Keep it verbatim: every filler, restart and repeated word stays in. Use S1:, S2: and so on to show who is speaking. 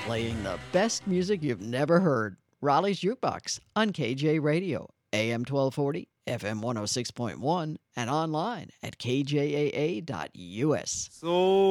S1: playing the best music you've never heard. Raleigh's Jukebox on K J Radio, A M twelve forty, F M one oh six point one, and online at K J A A dot U S.
S2: So